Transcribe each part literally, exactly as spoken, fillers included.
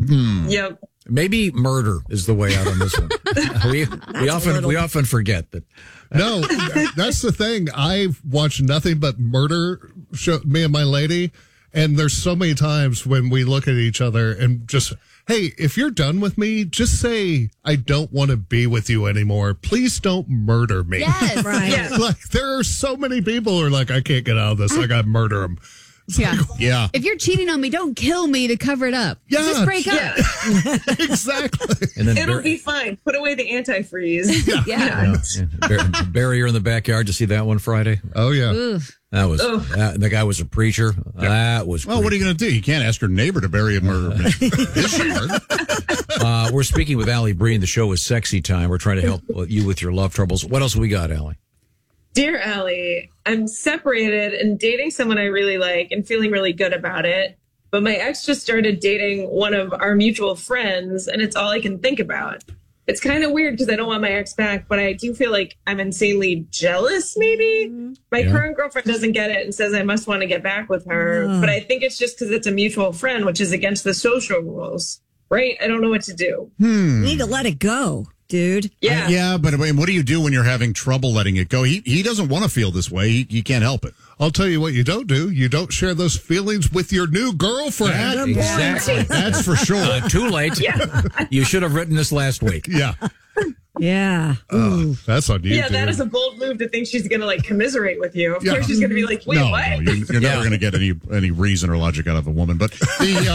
Hmm. Yep. Maybe murder is the way out on this one. we we often little... we often forget that. No, that's the thing. I've watched nothing but murder show, me and my lady, and there's so many times when we look at each other and just, hey, if you're done with me, just say I don't want to be with you anymore. Please don't murder me. Yes, right. Yeah. Like there are so many people who are like, I can't get out of this. I got to murder him. Yeah. Yeah. If you're cheating on me, don't kill me to cover it up. Yeah. Just break Yeah. up. Exactly. And then It'll bur- be fine. Put away the antifreeze. Yeah. yeah, yeah. Bur- bury her in the backyard to see that one Friday. Oh, yeah. Oof. That was Ugh. that, the guy was a preacher. That was Well, what are you going to do? You can't ask your neighbor to bury a murder mystery. His yard. Uh, we're speaking with Allie Breen. The show is Sexy Time. We're trying to help you with your love troubles. What else we got, Allie? Dear Allie, I'm separated and dating someone I really like and feeling really good about it. But my ex just started dating one of our mutual friends, and it's all I can think about. It's kind of weird because I don't want my ex back, but I do feel like I'm insanely jealous, maybe. My Yeah. current girlfriend doesn't get it and says I must want to get back with her. Ugh. But I think it's just because it's a mutual friend, which is against the social rules, right? I don't know what to do. Hmm. Hmm. You need to let it go, dude. Yeah. Yeah, but I mean, what do you do when you're having trouble letting it go? He he doesn't want to feel this way. He, he can't help it. I'll tell you what you don't do. You don't share those feelings with your new girlfriend. Exactly. That's for sure. Uh, too late. You should have written this last week. Yeah. Yeah. Oh, that's on you, Yeah, dude. that is a bold move to think she's going to like commiserate with you. Of Yeah. course, she's going to be like, wait, no, what? no, you're, you're Yeah. never going to get any any reason or logic out of a woman. But the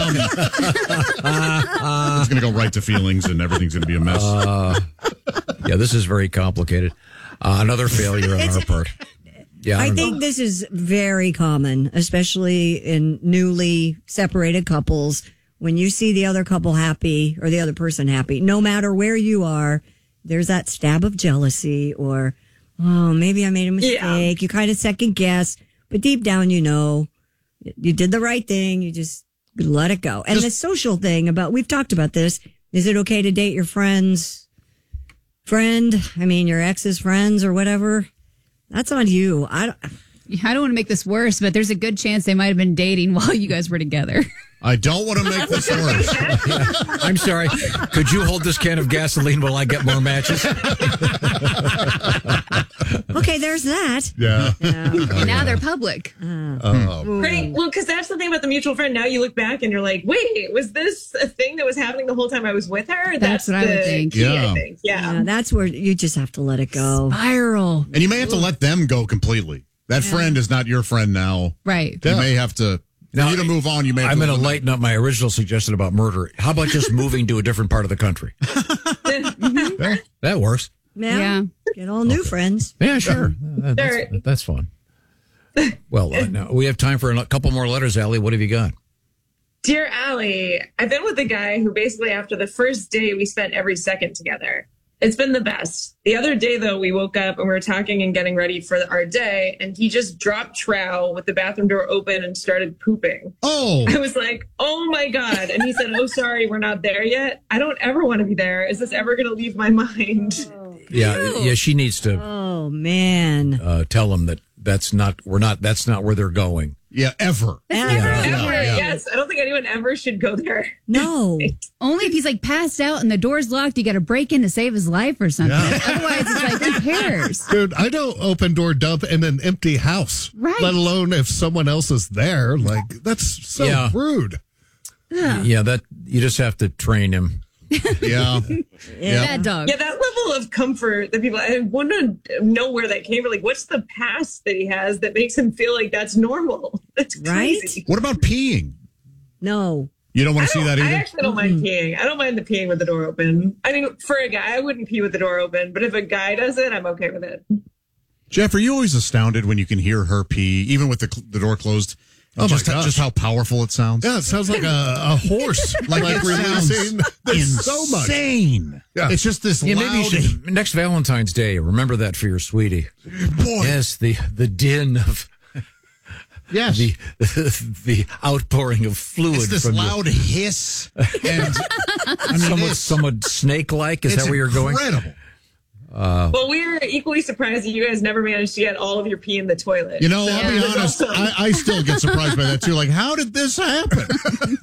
um, it's going to go right to feelings, and everything's going to be a mess. Uh, yeah, this is very complicated. Uh, another failure on It's- our part. Yeah, I, I don't think know. this is very common, especially in newly separated couples. When you see the other couple happy or the other person happy, no matter where you are, there's that stab of jealousy or, oh, maybe I made a mistake. Yeah. You kind of second guess, but deep down, you know, you did the right thing. You just let it go. And the social thing about, we've talked about this. Is it okay to date your friend's friend? I mean, your ex's friends or whatever. That's on you. I don't, I don't want to make this worse, but there's a good chance they might have been dating while you guys were together. I don't want to make this worse. I'm sorry. Could you hold this can of gasoline while I get more matches? okay, there's that. Yeah. And now they're public. Oh. Pretty, well, because that's the thing about the mutual friend. Now you look back and you're like, wait, was this a thing that was happening the whole time I was with her? That's what I would the think. key, Yeah. I think. Yeah. Yeah, that's where you just have to let it go. Viral. And you may have to let them go completely. That friend is not your friend now. Right. You may have to, for Now, you to move on, you may have I'm to. going to lighten up my original suggestion about murder. How about just moving to a different part of the country? Yeah, that works. Yeah. Yeah. Get all new friends. Yeah, sure. That- that's, Sure. that's fun. Well, uh, now we have time for a couple more letters, Allie. What have you got? Dear Allie, I've been with a guy who basically after the first day, we spent every second together. It's been the best. The other day, though, we woke up and we were talking and getting ready for our day, and he just dropped trowel with the bathroom door open and started pooping. Oh, I was like, oh my God. And he said, oh, sorry, we're not there yet. I don't ever want to be there. Is this ever going to leave my mind? Yeah, yeah. She needs to Oh, man. uh, tell them that that's not. We're not. That's not where they're going. yeah, ever. Yeah. Ever. Yes. I don't think anyone ever should go there. No. Only if he's like passed out and the door's locked, you got to break in to save his life or something. Yeah. Otherwise, it's like, who cares? Dude, I don't open door dump in an empty house. Right. Let alone if someone else is there. Like, that's so Yeah. rude. Yeah, that you just have to train him. Yeah. Yeah. That dog. Yeah, that level of comfort that people, I want to know where that came from. Like, what's the past that he has that makes him feel like that's normal? That's Right? crazy. What about peeing? No. You don't want I, to see don't- that I either? actually don't mind peeing. I don't mind the peeing with the door open. I mean, for a guy, I wouldn't pee with the door open, but if a guy does it, I'm okay with it. Jeff, are you always astounded when you can hear her pee, even with the, cl- the door closed? Oh, just, my gosh. just how powerful it sounds? Yeah, it sounds like a, a horse. like Like, it releasing sounds there's so much. insane. Yeah. It's just this Yeah, loud. maybe you should next Valentine's Day. Remember that for your sweetie. Boy, Yes, the the din of yes. the the outpouring of fluid It's this from loud hiss. And I mean, somewhat it's, somewhat snake like. Is it's that where you're going? incredible. Well, we're equally surprised that you guys never managed to get all of your pee in the toilet. You know, I'll be That's honest. awesome. I, I still get surprised by that too. Like, how did this happen?